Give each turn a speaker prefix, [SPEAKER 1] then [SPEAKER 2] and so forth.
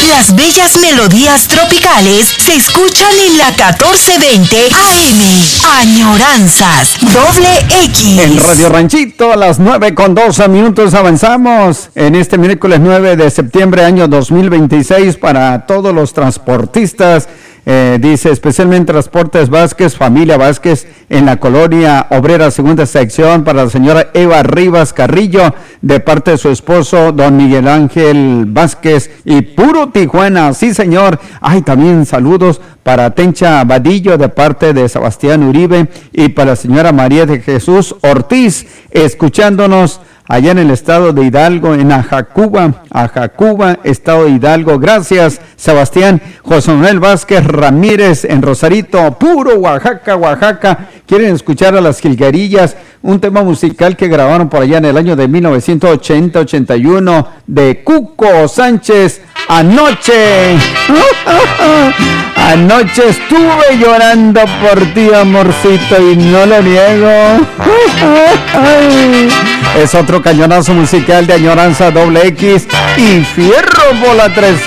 [SPEAKER 1] Las bellas melodías tropicales se escuchan en la 1420 AM. Añoranzas, doble X.
[SPEAKER 2] En Radio Ranchito, a las 9:12 avanzamos en este miércoles 9 de septiembre, año 2026, para todos los transportistas. Dice especialmente Transportes Vázquez, familia Vázquez, en la colonia obrera, segunda sección, para la señora Eva Rivas Carrillo, de parte de su esposo, don Miguel Ángel Vázquez, y puro Tijuana, sí señor. Ay, también saludos para Tencha Vadillo, de parte de Sebastián Uribe, y para la señora María de Jesús Ortiz, escuchándonos allá en el estado de Hidalgo, en Ajacuba, estado de Hidalgo. Gracias, Sebastián. José Manuel Vázquez Ramírez, en Rosarito, puro Oaxaca. Quieren escuchar a las Jilguerillas, un tema musical que grabaron por allá en el año de 1980-81, de Cuco Sánchez. Anoche estuve llorando por ti, amorcito, y no lo niego. Es otro cañonazo musical de Añoranza doble X y Fierro por la 300.